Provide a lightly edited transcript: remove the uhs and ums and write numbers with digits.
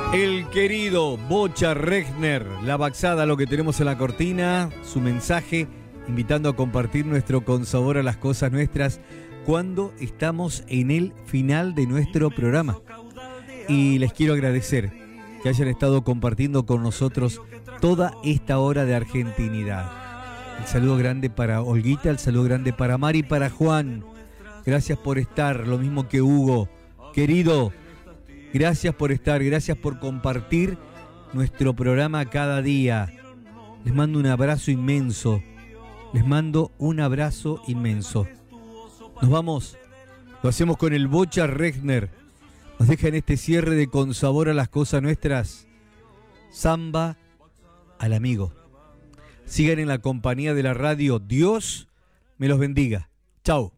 El querido Bocha Regner, la baxada, lo que tenemos en la cortina, su mensaje, invitando a compartir nuestro consabor a las cosas nuestras cuando estamos en el final de nuestro programa. Y les quiero agradecer que hayan estado compartiendo con nosotros toda esta hora de argentinidad. El saludo grande para Olguita, el saludo grande para Mari, para Juan. Gracias por estar, lo mismo que Hugo. Querido, gracias por estar, gracias por compartir nuestro programa cada día. Les mando un abrazo inmenso. Les mando un abrazo inmenso. Nos vamos. Lo hacemos con el Bocha Regner. Nos deja en este cierre de Con Sabor a las Cosas Nuestras. Samba al amigo. Sigan en la compañía de la radio. Dios me los bendiga. Chau.